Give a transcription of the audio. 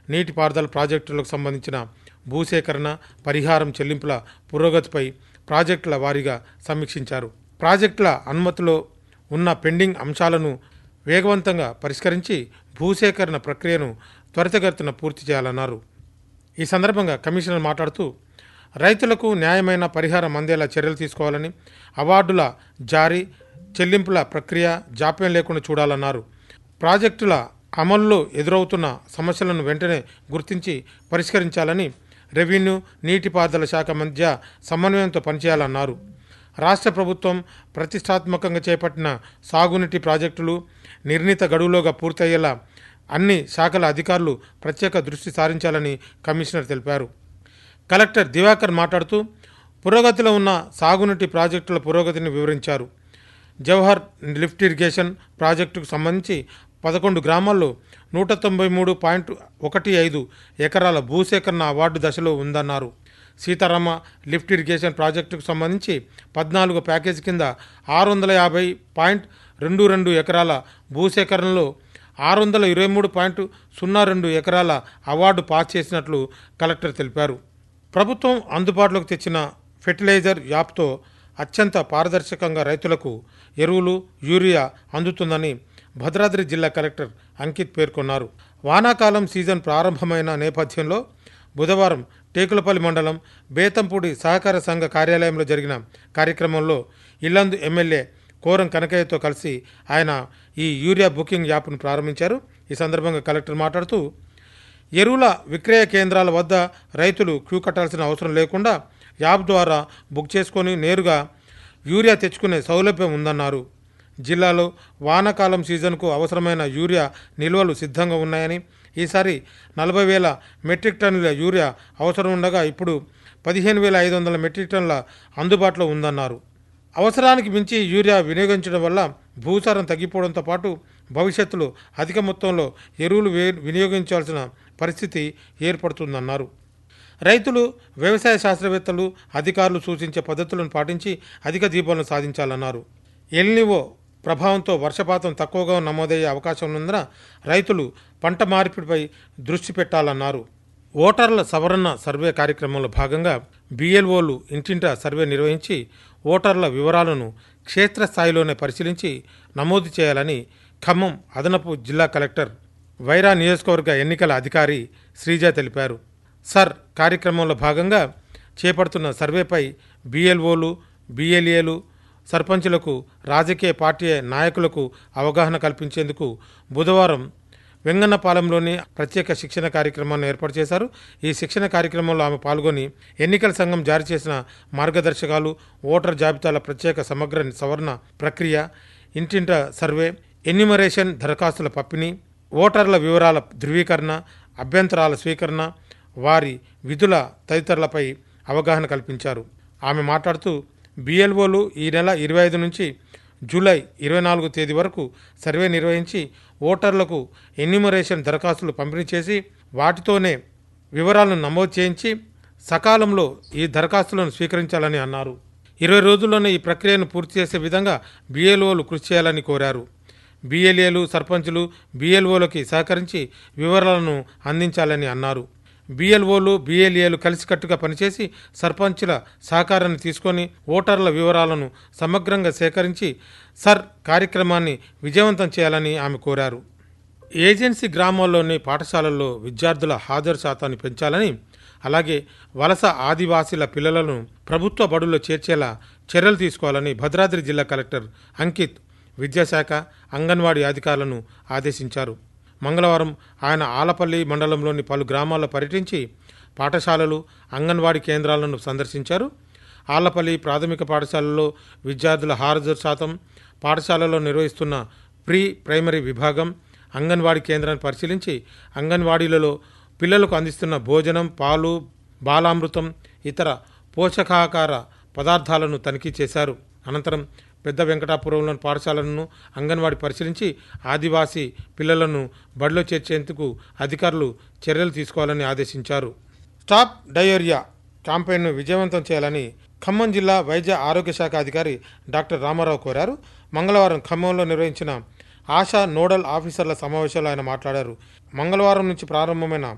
నీటిపారుదల ప్రాజెక్టులకు సంబంధించిన భూసేకరణ, పరిహారం చెల్లింపుల పురోగతిపై ప్రాజెక్టుల వారీగా సమీక్షించారు. ప్రాజెక్టుల అనుమతిలో ఉన్న పెండింగ్ అంశాలను వేగవంతంగా పరిష్కరించి భూసేకరణ ప్రక్రియను త్వరితగతిన పూర్తి చేయాలన్నారు. ఈ సందర్భంగా కమిషనర్ మాట్లాడుతూ రైతులకు న్యాయమైన పరిహారం అందేలా చర్యలు తీసుకోవాలని, అవార్డుల జారీ, చెల్లింపుల ప్రక్రియ జాప్యం లేకుండా చూడాలన్నారు. ప్రాజెక్టుల అమలులో ఎదురవుతున్న సమస్యలను వెంటనే గుర్తించి పరిష్కరించాలని రెవెన్యూ, నీటిపారుదల శాఖ మధ్య సమన్వయంతో పనిచేయాలన్నారు. రాష్ట్ర ప్రభుత్వం ప్రతిష్టాత్మకంగా చేపట్టిన సాగునీటి ప్రాజెక్టులు నిర్ణీత గడువులోగా పూర్తయ్యేలా అన్ని శాఖల అధికారులు ప్రత్యేక దృష్టి సారించాలని కమిషనర్ తెలిపారు. కలెక్టర్ దివాకర్ మాట్లాడుతూ పురోగతిలో ఉన్న సాగునీటి ప్రాజెక్టుల పురోగతిని వివరించారు. జవహర్ లిఫ్ట్ ఇరిగేషన్ ప్రాజెక్టుకు సంబంధించి 11 గ్రామాల్లో 193.15 ఎకరాల భూసేకరణ అవార్డు దశలో ఉందన్నారు. సీతారామ లిఫ్ట్ ఇరిగేషన్ ప్రాజెక్టుకు సంబంధించి 14 ప్యాకేజీ కింద 650.22 ఎకరాల భూసేకరణలో 623.02 ఎకరాల అవార్డు పాస్ చేసినట్లు కలెక్టర్ తెలిపారు. ప్రభుత్వం అందుబాటులోకి తెచ్చిన ఫెర్టిలైజర్ యాప్తో అత్యంత పారదర్శకంగా రైతులకు ఎరువులు, యూరియా అందుతుందని భద్రాద్రి జిల్లా కలెక్టర్ అంకిత్ పేర్కొన్నారు. వానాకాలం సీజన్ ప్రారంభమైన నేపథ్యంలో బుధవారం టేకులపల్లి మండలం బేతంపూడి సహకార సంఘ కార్యాలయంలో జరిగిన కార్యక్రమంలో ఇల్లందు ఎమ్మెల్యే కోరం కనకయ్యతో కలిసి ఆయన ఈ యూరియా బుకింగ్ యాప్ను ప్రారంభించారు. ఈ సందర్భంగా కలెక్టర్ మాట్లాడుతూ ఎరువుల విక్రయ కేంద్రాల వద్ద రైతులు క్యూ కట్టాల్సిన అవసరం లేకుండా యాప్ ద్వారా బుక్ చేసుకొని నేరుగా యూరియా తెచ్చుకునే సౌలభ్యం ఉందన్నారు. జిల్లాలో వానాకాలం సీజన్కు అవసరమైన యూరియా నిల్వలు సిద్ధంగా ఉన్నాయని, ఈసారి 40,000 మెట్రిక్ టన్నుల యూరియా అవసరం ఉండగా ఇప్పుడు 15,500 మెట్రిక్ టన్నుల అందుబాటులో ఉందన్నారు. అవసరానికి మించి యూరియా వినియోగించడం వల్ల భూసారం తగ్గిపోవడంతో పాటు భవిష్యత్తులో అధిక మొత్తంలో ఎరువులు వినియోగించాల్సిన పరిస్థితి ఏర్పడుతుందన్నారు. రైతులు, వ్యవసాయ శాస్త్రవేత్తలు, అధికారులు సూచించే పద్ధతులను పాటించి అధిక దిగుబడులను సాధించాలన్నారు. ఎల్నివో ప్రభావంతో వర్షపాతం తక్కువగా నమోదయ్యే అవకాశం ఉన్నందున రైతులు పంట మార్పిడిపై దృష్టి పెట్టాలన్నారు. ఓటర్ల సవరణ సర్వే కార్యక్రమంలో భాగంగా బిఎల్ఓలు ఇంటింటా సర్వే నిర్వహించి ఓటర్ల వివరాలను క్షేత్రస్థాయిలోనే పరిశీలించి నమోదు చేయాలని ఖమ్మం అదనపు జిల్లా కలెక్టర్, వైరా నియోజకవర్గ ఎన్నికల అధికారి శ్రీజ తెలిపారు. సర్ కార్యక్రమంలో భాగంగా చేపడుతున్న సర్వేపై బిఎల్ఓలు, బిఎల్ఏలు, సర్పంచులకు, రాజకీయ పార్టీ నాయకులకు అవగాహన కల్పించేందుకు బుధవారం వెంగన్నపాలెంలోని ప్రత్యేక శిక్షణ కార్యక్రమాన్ని ఏర్పాటు చేశారు. ఈ శిక్షణ కార్యక్రమంలో ఆమె పాల్గొని ఎన్నికల సంఘం జారీ చేసిన మార్గదర్శకాలు, ఓటర్ జాబితాల ప్రత్యేక సమగ్ర సవరణ ప్రక్రియ, ఇంటింట సర్వే, ఎన్యూమరేషన్ దరఖాస్తుల పంపిణీ, ఓటర్ల వివరాల ధృవీకరణ, అభ్యంతరాల స్వీకరణ, వారి విధుల తదితరులపై అవగాహన కల్పించారు. ఆమె మాట్లాడుతూ బిఎల్ఓలు ఈ నెల 25 నుంచి జూలై 24 తేదీ వరకు సర్వే నిర్వహించి ఓటర్లకు ఎన్యూమరేషన్ దరఖాస్తులు పంపిణీ చేసి వాటితోనే వివరాలను నమోదు చేయించి సకాలంలో ఈ దరఖాస్తులను స్వీకరించాలని అన్నారు. 20 రోజుల్లోనే ఈ ప్రక్రియను పూర్తి చేసే విధంగా బిఎల్ఓలు కృషి చేయాలని కోరారు. బిఎల్ఏలు, సర్పంచులు బిఎల్ఓలకి సహకరించి వివరాలను అందించాలని అన్నారు. బిఎల్ఓలు, బిఎల్ఏలు కలిసికట్టుగా పనిచేసి సర్పంచుల సహకారాన్ని తీసుకొని ఓటర్ల వివరాలను సమగ్రంగా సేకరించి సర్ కార్యక్రమాన్ని విజయవంతం చేయాలని ఆమె కోరారు. ఏజెన్సీ గ్రామాల్లోని పాఠశాలల్లో విద్యార్థుల హాజరు శాతాన్ని పెంచాలని, అలాగే వలస ఆదివాసీల పిల్లలను ప్రభుత్వ బడుల్లో చేర్చేలా చర్యలు తీసుకోవాలని భద్రాద్రి జిల్లా కలెక్టర్ అంకిత్ విద్యాశాఖ, అంగన్వాడీ అధికారులను ఆదేశించారు. మంగళవారం ఆయన ఆలపల్లి మండలంలోని పలు గ్రామాల్లో పర్యటించి పాఠశాలలు, అంగన్వాడీ కేంద్రాలను సందర్శించారు. ఆలపల్లి ప్రాథమిక పాఠశాలలో విద్యార్థుల హాజరు శాతం, పాఠశాలలో నిర్వహిస్తున్న ప్రీ ప్రైమరీ విభాగం, అంగన్వాడీ కేంద్రాన్ని పరిశీలించి అంగన్వాడీలలో పిల్లలకు అందిస్తున్న భోజనం, పాలు, బాలామృతం, ఇతర పోషకాహార పదార్థాలను తనిఖీ చేశారు. అనంతరం పెద్ద వెంకటాపురంలోని పాఠశాలను, అంగన్వాడీ పరిశీలించి ఆదివాసీ పిల్లలను బడిలో చేర్చేందుకు అధికారులు చర్యలు తీసుకోవాలని ఆదేశించారు. స్టాప్ డయేరియా క్యాంపెయిన్ను విజయవంతం చేయాలని ఖమ్మం జిల్లా వైద్య ఆరోగ్య శాఖ అధికారి డాక్టర్ రామారావు కోరారు. మంగళవారం ఖమ్మంలో నిర్వహించిన ఆశా నోడల్ ఆఫీసర్ల సమావేశంలో ఆయన మాట్లాడారు. మంగళవారం నుంచి ప్రారంభమైన